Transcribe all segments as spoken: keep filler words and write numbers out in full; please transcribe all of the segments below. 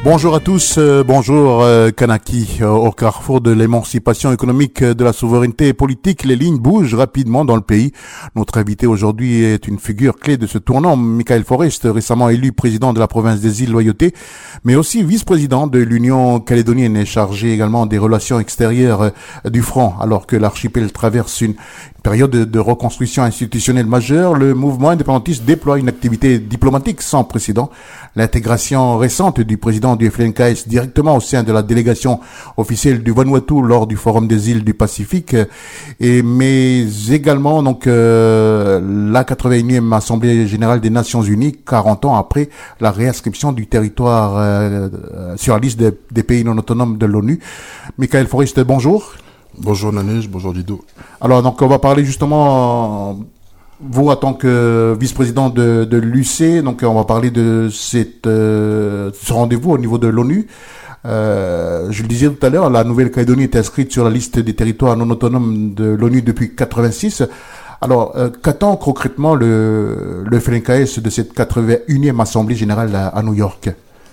Bonjour à tous, euh, bonjour euh, Kanaki. Euh, au carrefour de l'émancipation économique, euh, de la souveraineté politique, les lignes bougent rapidement dans le pays. Notre invité aujourd'hui est une figure clé de ce tournant, Michael Forest, récemment élu président de la province des îles Loyauté, mais aussi vice-président de l'Union calédonienne et chargé également des relations extérieures euh, du front. Alors que l'archipel traverse une période de, de reconstruction institutionnelle majeure, le mouvement indépendantiste déploie une activité diplomatique sans précédent. L'intégration récente du président du F L N K S directement au sein de la délégation officielle du Vanuatu lors du Forum des îles du Pacifique, et mais également donc euh, la quatre-vingt-unième Assemblée générale des Nations Unies, quarante ans après la réinscription du territoire euh, sur la liste des, des pays non autonomes de l'ONU. Michael Forest, bonjour. Bonjour Nanej, bonjour Dido. Alors donc on va parler justement, vous en tant que vice-président de, de l'U C, donc on va parler de cette, euh, ce rendez-vous au niveau de l'ONU. Euh, je le disais tout à l'heure, la Nouvelle-Calédonie est inscrite sur la liste des territoires non autonomes de l'ONU depuis quatre-vingt-six. Alors euh, qu'attend concrètement le, le F L N K S de cette quatre-vingt-unième Assemblée générale à, à New York?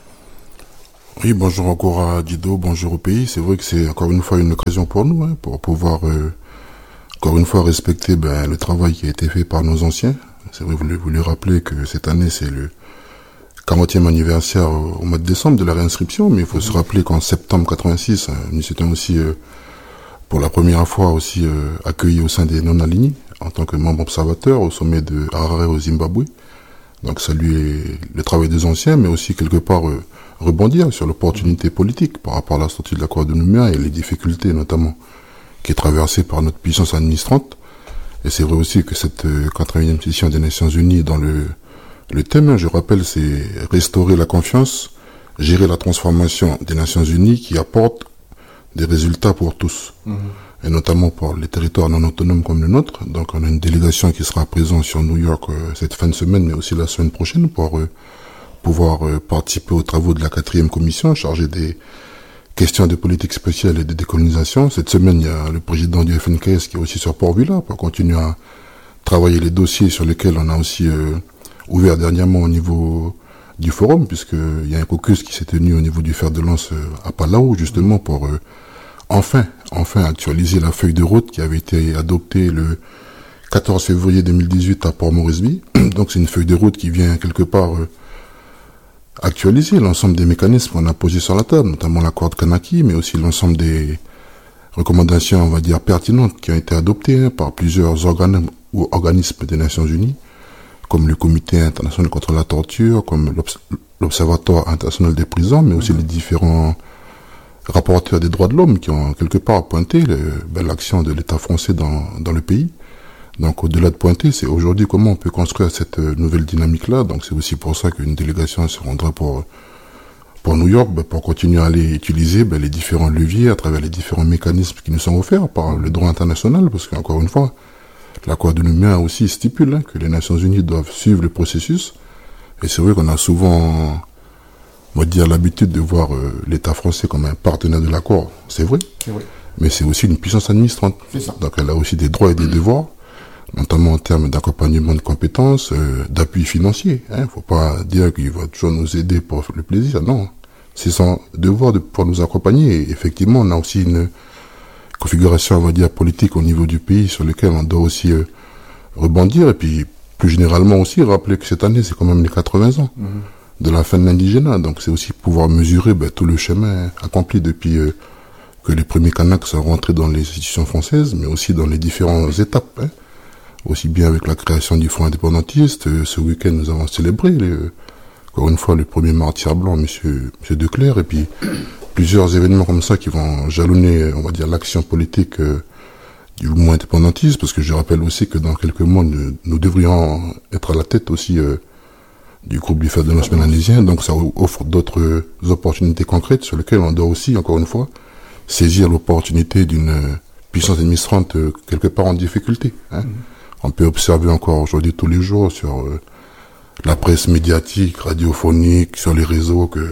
Oui, bonjour encore à Dido, bonjour au pays. C'est vrai que c'est encore une fois une occasion pour nous, hein, pour pouvoir euh, encore une fois respecter ben, le travail qui a été fait par nos anciens. C'est vrai, vous voulez, vous voulez rappeler que cette année c'est le quarantième anniversaire au, au mois de décembre de la réinscription, mais il faut mmh. se rappeler qu'en septembre quatre-vingt-six, euh, nous étions aussi euh, pour la première fois aussi euh, accueillis au sein des non-alignés en tant que membre observateur au sommet de Harare au Zimbabwe. Donc saluer le travail des anciens, mais aussi quelque part euh, rebondir sur l'opportunité politique par rapport à la sortie de l'accord de Nouméa et les difficultés notamment qui est traversée par notre puissance administrante. Et c'est vrai aussi que cette quatre-vingtième session des Nations Unies dans le, le thème, je rappelle, c'est restaurer la confiance, gérer la transformation des Nations Unies qui apporte des résultats pour tous. Mmh. Et notamment pour les territoires non autonomes comme le nôtre. Donc on a une délégation qui sera présente sur New York euh, cette fin de semaine, mais aussi la semaine prochaine pour euh, pouvoir euh, participer aux travaux de la quatrième commission chargée des questions de politique spéciale et de décolonisation. Cette semaine, il y a le président du F N K S qui est aussi sur Port-Vila pour continuer à travailler les dossiers sur lesquels on a aussi euh, ouvert dernièrement au niveau du forum, puisqu'il y a un caucus qui s'est tenu au niveau du fer de lance euh, à Palau, justement pour euh, enfin, enfin actualiser la feuille de route qui avait été adoptée le quatorze février deux mille dix-huit à Port Moresby. Donc c'est une feuille de route qui vient quelque part euh, actualiser l'ensemble des mécanismes qu'on a posés sur la table, notamment l'accord de Kanaki, mais aussi l'ensemble des recommandations, on va dire, pertinentes qui ont été adoptées hein, par plusieurs organes ou organismes des Nations Unies, comme le Comité international contre la torture, comme l'Observatoire international des prisons, mais aussi mmh. les différents rapporteurs des droits de l'homme qui ont quelque part pointé le, ben, l'action de l'État français dans, dans le pays. Donc au-delà de pointer, c'est aujourd'hui comment on peut construire cette nouvelle dynamique-là. Donc c'est aussi pour ça qu'une délégation se rendra pour, pour New York, ben, pour continuer à aller utiliser ben, les différents leviers à travers les différents mécanismes qui nous sont offerts par le droit international, parce qu'encore une fois, l'accord de Nouméa aussi stipule hein, que les Nations Unies doivent suivre le processus. Et c'est vrai qu'on a souvent, on va dire, l'habitude de voir euh, l'État français comme un partenaire de l'accord. C'est vrai, c'est vrai. Mais c'est aussi une puissance administrante. C'est ça. Donc elle a aussi des droits et des mmh. devoirs, notamment en termes d'accompagnement de compétences, euh, d'appui financier. Il hein. ne faut pas dire qu'il va toujours nous aider pour le plaisir, non. C'est son devoir de pouvoir nous accompagner. Et effectivement, on a aussi une configuration, on va dire, politique au niveau du pays sur lequel on doit aussi euh, rebondir. Et puis, plus généralement aussi, rappeler que cette année, c'est quand même les quatre-vingts ans mmh. de la fin de l'indigénat. Donc, c'est aussi pouvoir mesurer ben, tout le chemin accompli depuis euh, que les premiers Kanaks sont rentrés dans les institutions françaises, mais aussi dans les différentes étapes, hein. Aussi bien avec la création du Front indépendantiste. Euh, ce week-end, nous avons célébré, les, encore une fois, le premier martyr blanc, monsieur, monsieur Declercq, et puis plusieurs événements comme ça qui vont jalonner, on va dire, l'action politique euh, du mouvement indépendantiste, parce que je rappelle aussi que dans quelques mois, nous, nous devrions être à la tête aussi euh, du groupe du fer de lance mélanésien, donc ça offre d'autres euh, opportunités concrètes sur lesquelles on doit aussi, encore une fois, saisir l'opportunité d'une euh, puissance administrante euh, quelque part en difficulté, hein. Mmh. On peut observer encore aujourd'hui tous les jours sur euh, la presse médiatique, radiophonique, sur les réseaux que,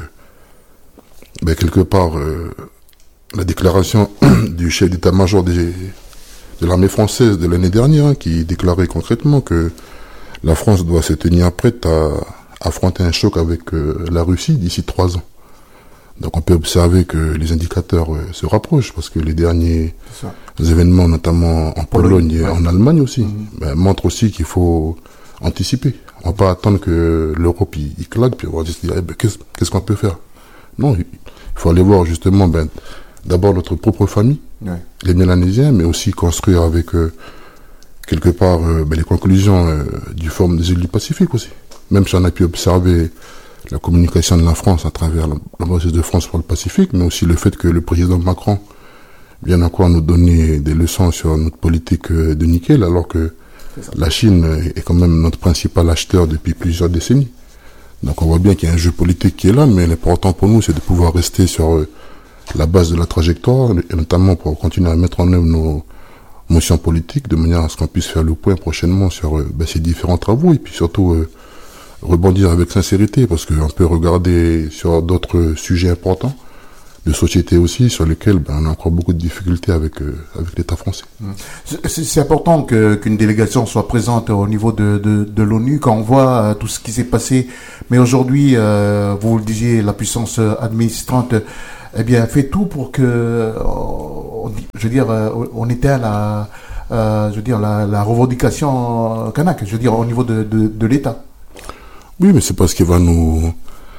ben, quelque part, euh, la déclaration du chef d'état-major des, de l'armée française de l'année dernière, hein, qui déclarait concrètement que la France doit se tenir prête à affronter un choc avec euh, la Russie d'ici trois ans. Donc on peut observer que les indicateurs euh, se rapprochent parce que les derniers événements, notamment en Pologne, Pologne et ouais. en Allemagne aussi, mm-hmm. ben, montrent aussi qu'il faut anticiper. On va pas attendre que l'Europe il, il claque puis on va se dire eh ben, qu'est-ce, qu'est-ce qu'on peut faire. Non, il faut aller voir justement ben, d'abord notre propre famille, ouais. les Mélanésiens, mais aussi construire avec euh, quelque part euh, ben, les conclusions euh, du Forum des îles du Pacifique aussi. Même si on a pu observer la communication de la France à travers l'ambassade de France pour le Pacifique, mais aussi le fait que le président Macron vienne encore nous donner des leçons sur notre politique de nickel, alors que la Chine est quand même notre principal acheteur depuis plusieurs décennies. Donc on voit bien qu'il y a un jeu politique qui est là, mais l'important pour nous, c'est de pouvoir rester sur la base de la trajectoire, et notamment pour continuer à mettre en œuvre nos motions politiques, de manière à ce qu'on puisse faire le point prochainement sur ben, ces différents travaux, et puis surtout euh, rebondir avec sincérité, parce qu'on peut regarder sur d'autres sujets importants, de société aussi, sur lesquels ben, on a encore beaucoup de difficultés avec, euh, avec l'État français. C'est, c'est important que, qu'une délégation soit présente au niveau de, de, de l'ONU, quand on voit euh, tout ce qui s'est passé. Mais aujourd'hui, euh, vous le disiez, la puissance administrante eh bien, fait tout pour que, euh, on, je veux dire, euh, on éteint la, euh, je veux dire, la, la revendication kanak, je veux dire, au niveau de, de, de l'État. Oui, mais c'est pas ce qui va nous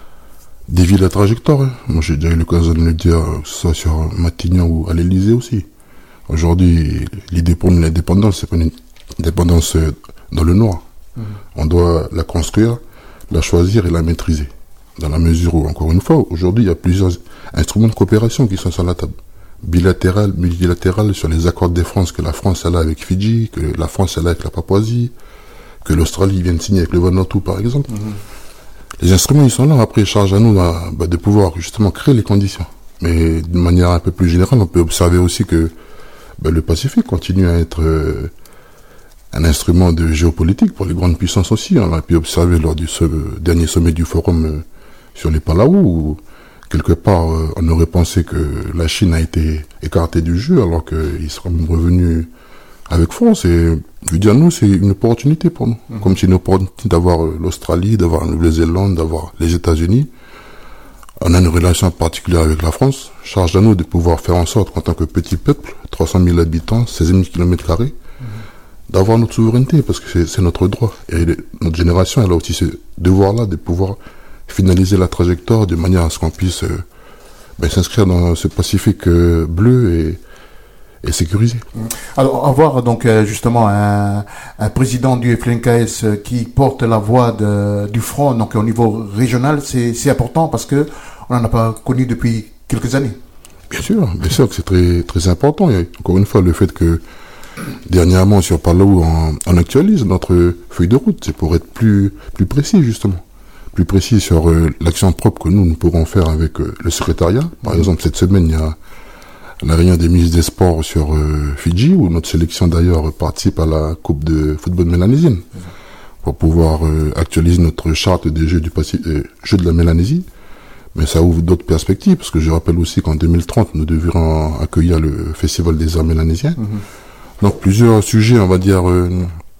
dévier la trajectoire. Hein. Moi, j'ai déjà eu l'occasion de le dire, que ce soit sur Matignon ou à l'Élysée aussi. Aujourd'hui, l'idée pour nous, l'indépendance, c'est pas une indépendance dans le noir. Mmh. On doit la construire, la choisir et la maîtriser. Dans la mesure où, encore une fois, aujourd'hui, il y a plusieurs instruments de coopération qui sont sur la table. Bilatéral, multilatéral, sur les accords de défense que la France a là avec Fidji, que la France a là avec la Papouasie, que l'Australie vient de signer avec le Vanuatu, par exemple. Mm-hmm. Les instruments, ils sont là. Après, charge à nous à, bah, de pouvoir justement créer les conditions. Mais de manière un peu plus générale, on peut observer aussi que bah, le Pacifique continue à être euh, un instrument de géopolitique pour les grandes puissances aussi. On l'a pu observer lors du ce, dernier sommet du forum euh, sur les Palau, où quelque part, euh, on aurait pensé que la Chine a été écartée du jeu, alors qu'ils seront revenus avec force. Et je veux dire, nous, c'est une opportunité pour nous. Mmh. Comme c'est une opportunité d'avoir euh, l'Australie, d'avoir la Nouvelle-Zélande, d'avoir les États-Unis. On a une relation particulière avec la France. Charge à nous de pouvoir faire en sorte qu'en tant que petit peuple, trois cent mille habitants, seize mille kilomètres carrés, mmh. d'avoir notre souveraineté, parce que c'est, c'est notre droit. Et notre génération, elle a aussi ce devoir-là de pouvoir finaliser la trajectoire de manière à ce qu'on puisse euh, ben, s'inscrire dans ce Pacifique euh, bleu et et sécurisé. Alors, avoir donc justement un, un président du F L N K S qui porte la voix de, du front, donc au niveau régional, c'est, c'est important parce que on n'en a pas connu depuis quelques années. Bien sûr, bien sûr que c'est très très important. Et encore une fois, le fait que dernièrement sur Palau, on, on actualise notre feuille de route, c'est pour être plus plus précis justement, plus précis sur euh, l'action propre que nous nous pourrons faire avec euh, le secrétariat. Par mmh. exemple, cette semaine, il y a la réunion des ministres des Sports sur euh, Fidji, où notre sélection d'ailleurs participe à la Coupe de football mélanésienne, mmh. pour pouvoir euh, actualiser notre charte des Jeux du Pacifique, euh, Jeux de la Mélanésie. Mais ça ouvre d'autres perspectives, parce que je rappelle aussi qu'en deux mille trente, nous devrons accueillir le Festival des Arts mélanésiens. Mmh. Donc plusieurs sujets, on va dire, euh,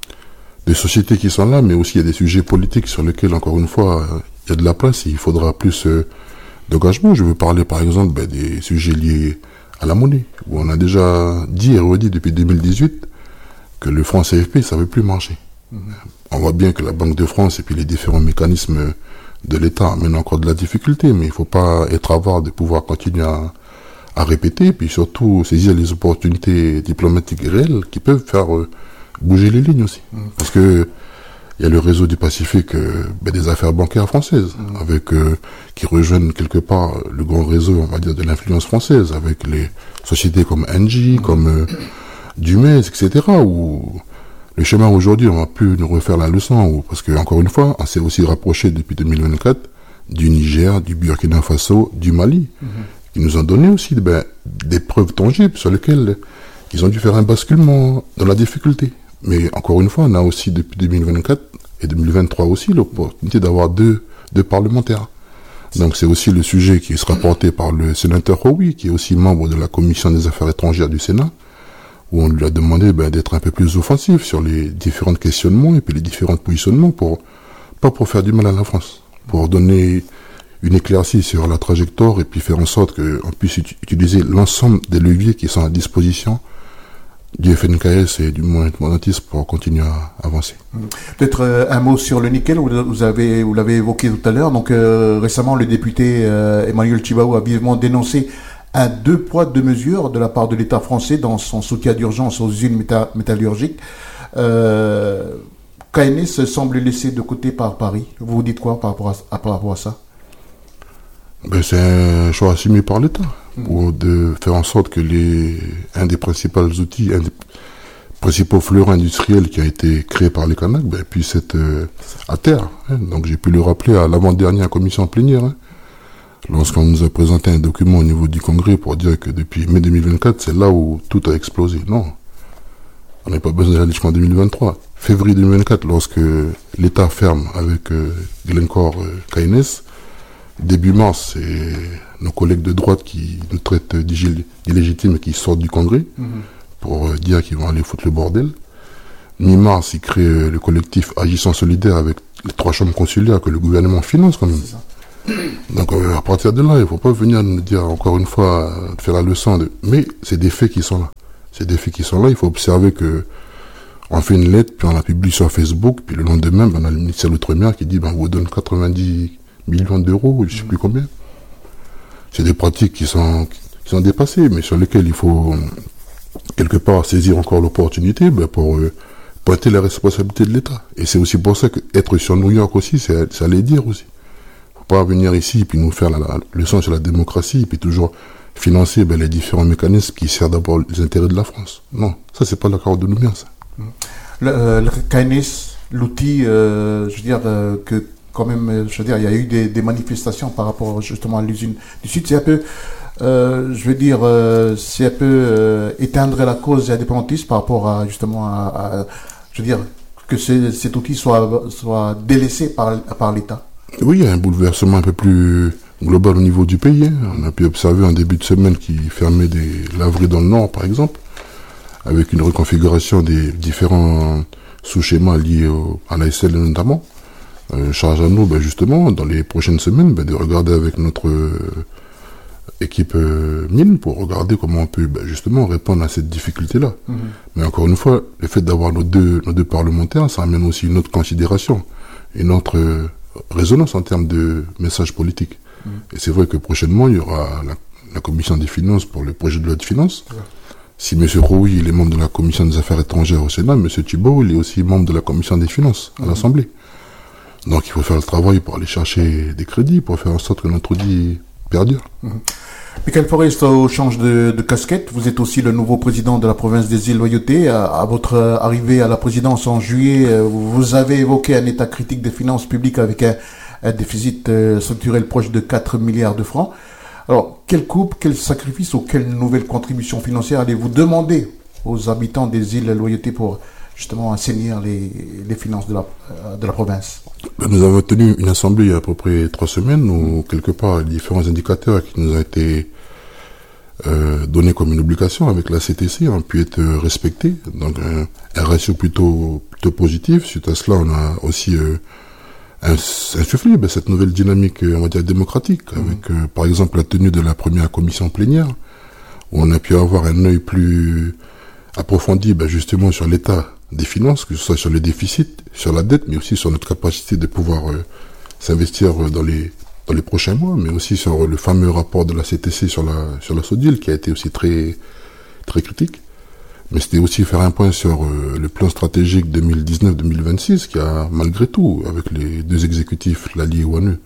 des sociétés qui sont là, mais aussi il y a des sujets politiques sur lesquels, encore une fois, euh, il y a de la place et il faudra plus euh, d'engagement. Je veux parler par exemple ben, des sujets liés à la monnaie, où on a déjà dit et redit depuis deux mille dix-huit que le franc C F P, ça ne veut plus marcher. Mmh. On voit bien que la Banque de France et puis les différents mécanismes de l'État amènent encore de la difficulté, mais il ne faut pas être avare de pouvoir continuer à, à répéter, puis surtout saisir les opportunités diplomatiques réelles qui peuvent faire euh, bouger les lignes aussi. Mmh. Parce que il y a le réseau du Pacifique euh, ben, des affaires bancaires françaises, mmh. avec euh, qui rejoignent quelque part le grand réseau, on va dire, de l'influence française, avec les sociétés comme Engie, mmh. comme euh, Dumais, et cetera, où le chemin aujourd'hui, on va plus nous refaire la leçon, où, parce que encore une fois, on s'est aussi rapproché depuis deux mille vingt-quatre du Niger, du Burkina Faso, du Mali, mmh. qui nous ont donné aussi ben, des preuves tangibles sur lesquelles ils ont dû faire un basculement dans la difficulté. Mais encore une fois, on a aussi depuis deux mille vingt-quatre et deux mille vingt-trois aussi l'opportunité d'avoir deux, deux parlementaires. Donc c'est aussi le sujet qui sera porté par le sénateur Howie, qui est aussi membre de la commission des affaires étrangères du Sénat, où on lui a demandé ben, d'être un peu plus offensif sur les différents questionnements et puis les différents positionnements, pour pas pour faire du mal à la France, pour donner une éclaircie sur la trajectoire et puis faire en sorte qu'on puisse ut- utiliser l'ensemble des leviers qui sont à disposition du F N K S et du mouvement indépendantiste pour continuer à avancer. Peut-être euh, un mot sur le nickel, vous, vous avez, vous l'avez évoqué tout à l'heure. Donc euh, récemment, le député euh, Emmanuel Tjibaou a vivement dénoncé un deux poids deux mesures de la part de l'État français dans son soutien d'urgence aux usines méta- métallurgiques. Euh, K N S semble laissé de côté par Paris. Vous vous dites quoi par rapport à, à, par rapport à ça? Ben, c'est un choix assumé par l'État pour de faire en sorte que les un des principaux outils, un des principaux fleurons industriels qui a été créé par les Kanaks, ben, puisse être euh, à terre. Hein. Donc j'ai pu le rappeler à l'avant-dernière commission plénière, hein, lorsqu'on nous a présenté un document au niveau du Congrès pour dire que depuis mai deux mille vingt-quatre, c'est là où tout a explosé. Non, on n'a pas besoin d'aller jusqu'en deux mille vingt-trois. Février deux mille vingt-quatre, lorsque l'État ferme avec euh, Glencore euh, K N S, début mars, c'est nos collègues de droite qui nous traitent d'illégitimes et qui sortent du Congrès mmh. pour euh, dire qu'ils vont aller foutre le bordel. Mi-mars, ils créent euh, le collectif Agissant Solidaire avec les trois chambres consulaires que le gouvernement finance quand même. Donc euh, à partir de là, il ne faut pas venir nous dire encore une fois, euh, faire la leçon de... Mais c'est des faits qui sont là. C'est des faits qui sont là. Il faut observer que on fait une lettre, puis on la publie sur Facebook, puis le lendemain, ben, on a le ministère de l'Outre-mer qui dit ben, on vous donne quatre-vingt-dix millions d'euros, je ne sais plus combien. C'est des pratiques qui sont, qui sont dépassées, mais sur lesquelles il faut quelque part saisir encore l'opportunité ben, pour euh, pointer la responsabilité de l'État. Et c'est aussi pour ça qu'être sur New York aussi, c'est, c'est à les dire aussi. Il ne faut pas venir ici et puis nous faire la, la leçon sur la démocratie et puis toujours financer ben, les différents mécanismes qui servent d'abord les intérêts de la France. Non, ça c'est pas l'accord de Nouméa, ça. Le, euh, le K N S, l'outil, euh, je veux dire euh, que quand même, je veux dire, il y a eu des, des manifestations par rapport justement à l'usine du Sud. C'est un peu, euh, je veux dire, euh, c'est un peu euh, éteindre la cause indépendantiste par rapport à justement à, à je veux dire, que c'est, cet outil soit soit délaissé par par l'État. Oui, il y a un bouleversement un peu plus global au niveau du pays. Hein. On a pu observer en début de semaine qui fermait des laveries dans le Nord, par exemple, avec une reconfiguration des différents sous-schémas liés au, à l'A S L notamment. Euh, charge à nous, ben justement, dans les prochaines semaines, ben de regarder avec notre euh, équipe euh, mine pour regarder comment on peut ben, justement répondre à cette difficulté-là. Mmh. Mais encore une fois, le fait d'avoir nos deux, nos deux parlementaires, ça amène aussi une autre considération, une autre euh, résonance en termes de message politique. Mmh. Et c'est vrai que prochainement, il y aura la, la commission des finances pour le projet de loi de finances. Mmh. Si M. Roui, il est membre de la commission des affaires étrangères au Sénat, M. Thibault, il est aussi membre de la commission des finances à mmh. l'Assemblée. Donc il faut faire le travail pour aller chercher des crédits, pour faire en sorte que notre outil perdure. Mmh. Michael Forest, au change de, de casquette, vous êtes aussi le nouveau président de la province des îles Loyauté. À, à votre arrivée à la présidence en juillet, vous avez évoqué un état critique des finances publiques avec un, un déficit structurel proche de quatre milliards de francs. Alors, quelle coupe, quel sacrifice ou quelle nouvelle contribution financière allez-vous demander aux habitants des îles Loyauté pour justement assainir les, les finances de la, de la province? Nous avons tenu une assemblée il y a à peu près trois semaines où, quelque part, les différents indicateurs qui nous ont été euh, donnés comme une obligation avec la C T C ont pu être respectés. Donc, un, un ratio plutôt, plutôt positif. Suite à cela, on a aussi euh, insufflé ben, cette nouvelle dynamique, on va dire, démocratique, avec, mmh. euh, par exemple, la tenue de la première commission plénière, où on a pu avoir un œil plus approfondi, ben, justement, sur l'état des finances, que ce soit sur le déficit, sur la dette, mais aussi sur notre capacité de pouvoir euh, s'investir euh, dans les dans les prochains mois, mais aussi sur euh, le fameux rapport de la C T C sur la sur la SODIL, qui a été aussi très très critique. Mais c'était aussi faire un point sur euh, le plan stratégique deux mille dix-neuf deux mille vingt-six, qui a malgré tout, avec les deux exécutifs, l'Ali et Ouanu,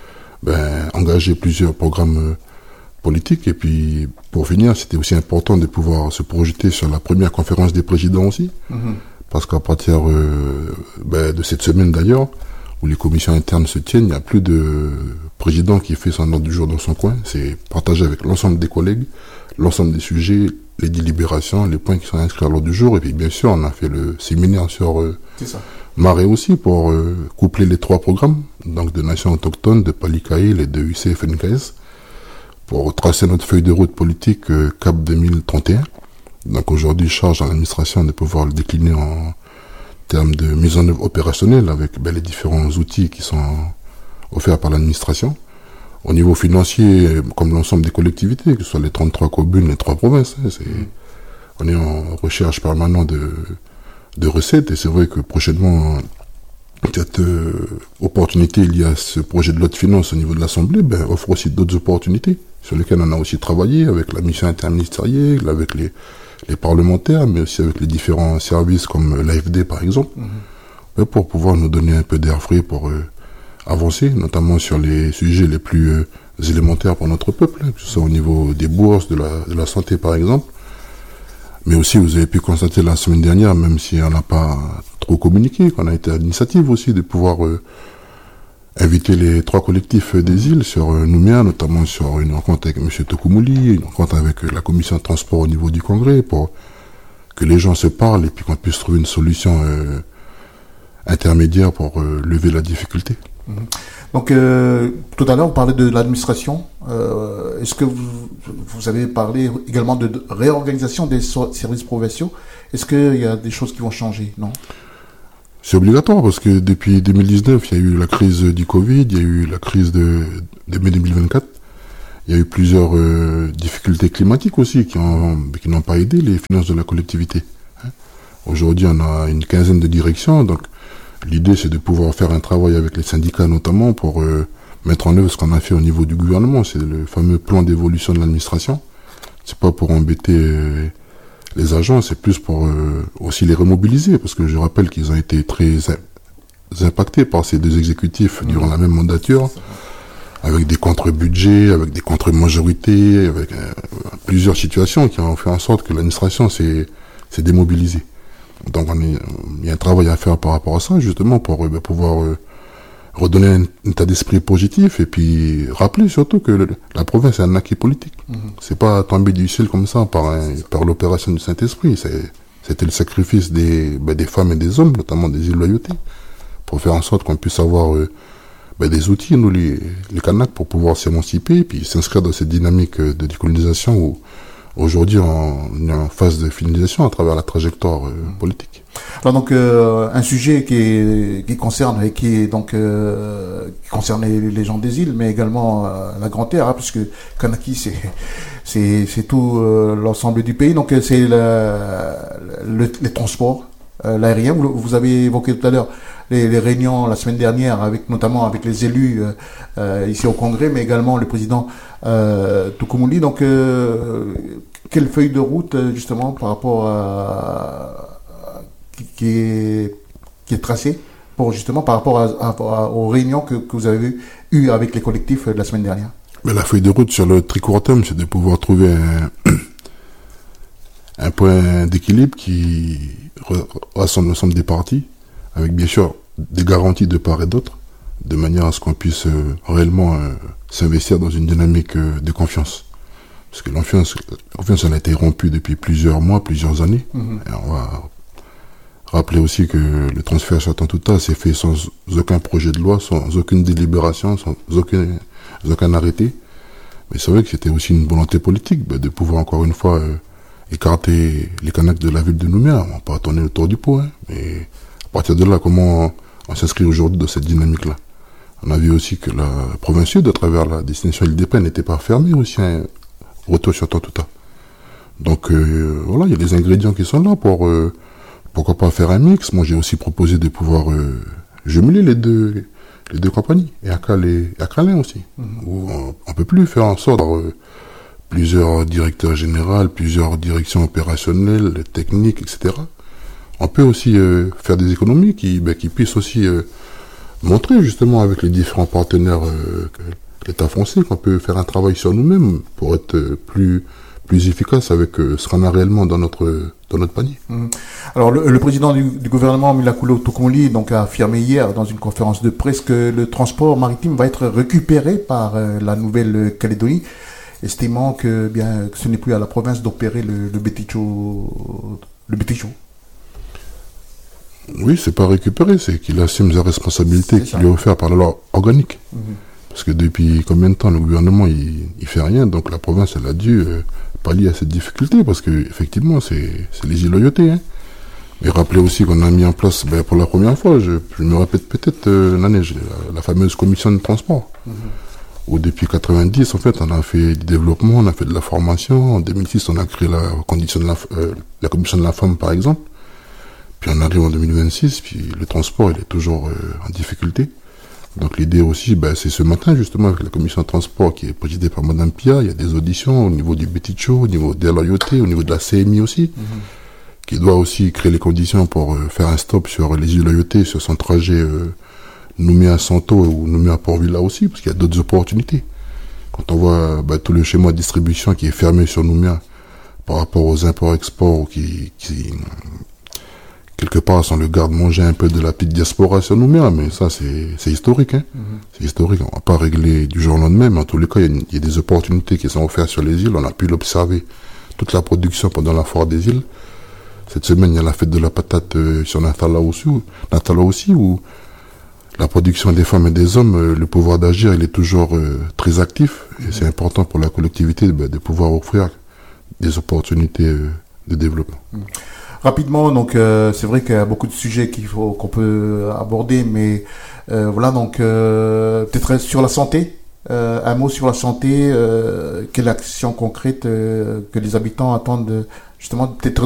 ben engagé plusieurs programmes euh, politiques. Et puis pour finir, c'était aussi important de pouvoir se projeter sur la première conférence des présidents aussi. Mmh. Parce qu'à partir euh, ben, de cette semaine d'ailleurs, où les commissions internes se tiennent, il n'y a plus de président qui fait son ordre du jour dans son coin. C'est partagé avec l'ensemble des collègues, l'ensemble des sujets, les délibérations, les points qui sont inscrits à l'ordre du jour. Et puis bien sûr, on a fait le séminaire sur euh, Marais aussi pour euh, coupler les trois programmes, donc de Nations autochtones, de Palikaïl et de U C F N K S, pour tracer notre feuille de route politique euh, C A P deux mille trente et un. Donc aujourd'hui, charge à l'administration de pouvoir le décliner en termes de mise en œuvre opérationnelle avec ben, les différents outils qui sont offerts par l'administration. au niveau financier, comme l'ensemble des collectivités, que ce soit les trente-trois communes, les trois provinces. Hein, c'est, mmh. On est en recherche permanente de, de recettes, et c'est vrai que prochainement, cette euh, opportunité, il y a ce projet de loi de finances au niveau de l'Assemblée, ben, offre aussi d'autres opportunités, sur lesquelles on a aussi travaillé avec la mission interministérielle, avec les, les parlementaires, mais aussi avec les différents services comme l'A F D par exemple, mmh. pour pouvoir nous donner un peu d'air frais pour euh, avancer, notamment sur les sujets les plus euh, élémentaires pour notre peuple, hein, que ce soit au niveau des bourses, de la, de la santé par exemple. Mais aussi, vous avez pu constater la semaine dernière, même si on n'a pas trop communiqué, qu'on a été à l'initiative aussi de pouvoir euh, inviter les trois collectifs des îles sur euh, Nouméa, notamment sur une rencontre avec M. Tokomouli, une rencontre avec euh, la commission de transport au niveau du Congrès, pour que les gens se parlent et puis qu'on puisse trouver une solution euh, intermédiaire pour euh, lever la difficulté. Mmh. Donc, euh, tout à l'heure, vous parlez de l'administration. Euh, est-ce que vous, vous avez parlé également de, de réorganisation des so- services provinciaux? Est-ce qu'il y a des choses qui vont changer? Non? C'est obligatoire parce que depuis deux mille dix-neuf, il y a eu la crise du Covid, il y a eu la crise de, de mai deux mille vingt-quatre. Il y a eu plusieurs euh, difficultés climatiques aussi qui, ont, qui n'ont pas aidé les finances de la collectivité. Hein. Aujourd'hui, on a une quinzaine de directions, donc l'idée, c'est de pouvoir faire un travail avec les syndicats notamment pour euh, mettre en œuvre ce qu'on a fait au niveau du gouvernement. C'est le fameux plan d'évolution de l'administration. C'est pas pour embêter euh, les agents, c'est plus pour euh, aussi les remobiliser, parce que je rappelle qu'ils ont été très impactés par ces deux exécutifs mmh. durant la même mandature, avec des contre-budgets, avec des contre-majorités, avec euh, plusieurs situations qui ont fait en sorte que l'administration s'est, s'est démobilisée. Donc on est, il y a un travail à faire par rapport à ça, justement, pour euh, pouvoir euh, redonner un, un état d'esprit positif, et puis rappeler surtout que le, la province est un acquis politique. Mmh. C'est pas tombé du ciel comme ça par, un, par l'opération du Saint-Esprit. C'est, c'était le sacrifice des, ben, des femmes et des hommes, notamment des îles Loyauté, pour faire en sorte qu'on puisse avoir euh, ben, des outils, nous les, les Kanaks, pour pouvoir s'émanciper et puis s'inscrire dans cette dynamique de décolonisation où aujourd'hui, on est en phase de finalisation à travers la trajectoire euh, politique. Alors donc euh, un sujet qui, est, qui concerne et qui est donc euh, qui concerne les, les gens des îles, mais également euh, la Grande Terre, hein, puisque Kanaki c'est c'est c'est tout euh, l'ensemble du pays. Donc c'est le, le, les transports, euh, l'aérien. Vous, vous avez évoqué tout à l'heure les, les réunions la semaine dernière avec notamment avec les élus euh, euh, ici au Congrès, mais également le président euh, Tokomouli. Donc euh, quelle feuille de route justement par rapport à qui est, qui est tracé pour justement par rapport à, à, à, aux réunions que, que vous avez eues avec les collectifs de la semaine dernière? Mais la feuille de route sur le tricourt terme, c'est de pouvoir trouver un, un point d'équilibre qui rassemble l'ensemble des parties, avec bien sûr des garanties de part et d'autre, de manière à ce qu'on puisse euh, réellement euh, s'investir dans une dynamique euh, de confiance. Parce que l'enfiance, la confiance, elle a été rompue depuis plusieurs mois, plusieurs années. Mmh. Et on va rappeler aussi que le transfert sur Tantouta s'est fait sans aucun projet de loi, sans aucune délibération, sans aucun, sans aucun arrêté. Mais c'est vrai que c'était aussi une volonté politique bah, de pouvoir encore une fois euh, écarter les Kanaks de la ville de Nouméa. On va pas tourner autour du pot, hein, mais à partir de là, comment on, on s'inscrit aujourd'hui dans cette dynamique-là? On a vu aussi que la province sud, à travers la destination Île-des-Pins, n'était pas fermée aussi, un retour sur Tantouta. Donc euh, voilà, il y a des ingrédients qui sont là pour... Euh, Pourquoi pas faire un mix? Moi, j'ai aussi proposé de pouvoir euh, jumeler les deux, les deux compagnies, et Akal et Akalin aussi. Mm-hmm. Où on, on peut plus faire en sorte euh, plusieurs directeurs généraux, plusieurs directions opérationnelles, techniques, et cetera. On peut aussi euh, faire des économies qui, ben, qui puissent aussi euh, montrer justement avec les différents partenaires euh, que l'État français qu'on peut faire un travail sur nous-mêmes pour être euh, plus plus efficace avec euh, ce qu'on a réellement dans notre dans notre panier. Mmh. Alors le, le président du, du gouvernement Mulakulo Tokomouli donc a affirmé hier dans une conférence de presse que le transport maritime va être récupéré par euh, la Nouvelle-Calédonie, estimant que bien que ce n'est plus à la province d'opérer le, le Béticho le Béticho. Oui, c'est pas récupéré, c'est qu'il assume sa responsabilité qui lui est offerte par la loi organique. Mmh. Parce que depuis combien de temps le gouvernement il, il fait rien, donc la province elle a dû euh, pallier à cette difficulté, parce que effectivement c'est, c'est les îles Loyauté. Hein. Mais rappelez aussi qu'on a mis en place, ben, pour la première fois, je, je me répète peut-être euh, l'année, la, la fameuse commission de transport. Mmh. où depuis quatre-vingt-dix, en fait, on a fait du développement, on a fait de la formation. En deux mille six, on a créé la, condition de la, euh, la commission de la femme, par exemple. Puis on arrive en deux mille vingt-six, puis le transport, il est toujours euh, en difficulté. Donc l'idée aussi, ben, c'est ce matin, justement, avec la commission de transport qui est présidée par Madame Pia, il y a des auditions au niveau du Béticho, au niveau de l'A I O T, au niveau de la C M I aussi, mm-hmm. qui doit aussi créer les conditions pour euh, faire un stop sur les îles de l'A I O T, sur son trajet euh, Nouméa-Santo ou Nouméa-Port-Villa aussi, parce qu'il y a d'autres opportunités. Quand on voit bah, tout le schéma de distribution qui est fermé sur Nouméa par rapport aux imports-exports qui, qui, quelque part, sont le garde-manger un peu de la petite diaspora sur Nouméa, mais ça, c'est, c'est historique. Hein. Mm-hmm. C'est historique. On ne va pas régler du jour au lendemain, mais en tous les cas, il y, y a des opportunités qui sont offertes sur les îles. On a pu l'observer, toute la production pendant la foire des îles. Cette semaine, il y a la fête de la patate euh, sur Natala aussi, Natala aussi, où la production des femmes et des hommes, euh, le pouvoir d'agir, il est toujours euh, très actif. Et mmh. c'est important pour la collectivité bah, de pouvoir offrir des opportunités euh, de développement. Mmh. Rapidement, donc euh, c'est vrai qu'il y a beaucoup de sujets qu'il faut qu'on peut aborder, mais euh, voilà, donc euh, peut-être sur la santé, euh, un mot sur la santé, euh, quelle action concrète euh, que les habitants attendent justement peut-être